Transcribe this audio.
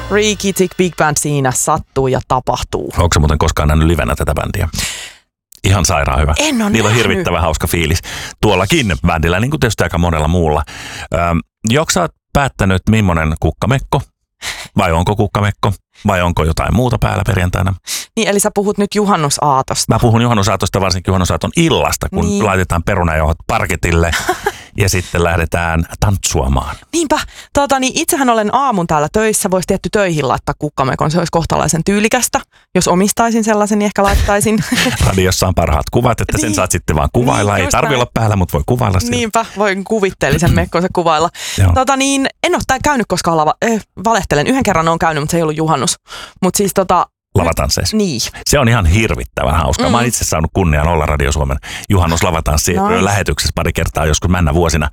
Rikitik Big Band siinä sattuu ja tapahtuu. Onko se muuten koskaan nähnyt livenä tätä bändiä? Ihan sairaan hyvä. En ole Niillä on nähnyt. hirvittävän hauska fiilis. Tuollakin bändillä, niin kuin tietysti aika monella muulla. Joko sä oot päättänyt, millainen kukkamekko? Vai onko kukkamekko? Vai onko jotain muuta päällä perjantaina? Niin, eli sä puhut nyt juhannusaatosta. Mä puhun juhannusaatosta, varsinkin juhannusaaton illasta, kun Niin. laitetaan perunajauhot parketille ja sitten lähdetään tantsuamaan. Niinpä. Niin itsehän olen aamun täällä töissä. Voisi tietty töihin laittaa kukkamekon. Se olisi kohtalaisen tyylikästä. Jos omistaisin sellaisen, niin ehkä laittaisin. Radiossa on parhaat kuvat, että sen Niin. saat sitten vaan kuvailla. Niin, Ei just tarvitse näin. olla päällä, mutta voi kuvailla sitä. Niinpä, voin kuvitteellisen mekkonsa kuvailla. Joo. En ole käynyt koskaan valehtelen. Yhden kerran olen käynyt, mutta se ei ollut juhannus. Mutta siis Lavatansseissa. niin. Se on ihan hirvittävän hauskaa. Mä oon itse saanut kunnian olla Radio Suomen juhannuslavatanssilähetyksessä pari kertaa joskus männä vuosina.